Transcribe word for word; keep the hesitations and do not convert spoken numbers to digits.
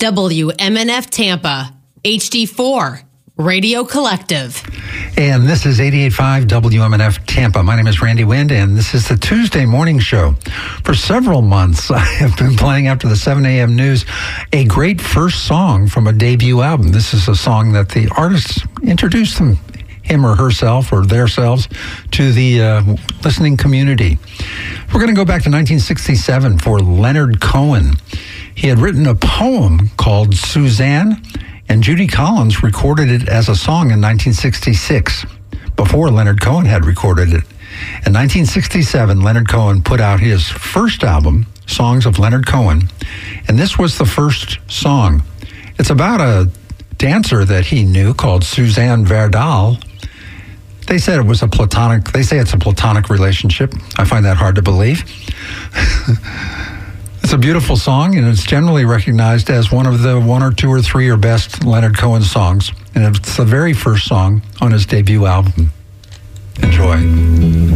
W M N F Tampa, H D four, Radio Collective. And this is eighty-eight point five W M N F Tampa. My name is Randy Wind, and this is the Tuesday morning show. For several months, I have been playing after the seven a.m. news a great first song from a debut album. This is a song that the artist introduced them, him or herself or theirselves, to the uh, listening community. We're going to go back to nineteen sixty-seven for Leonard Cohen. He had written a poem called Suzanne, and Judy Collins recorded it as a song in nineteen sixty-six, before Leonard Cohen had recorded it. In nineteen sixty-seven, Leonard Cohen put out his first album, Songs of Leonard Cohen, and this was the first song. It's about a dancer that he knew called Suzanne Verdal. They said it was a platonic, they say it's a platonic relationship. I find that hard to believe. It's a beautiful song, and it's generally recognized as one of the one or two or three or best Leonard Cohen songs. And it's the very first song on his debut album. Enjoy.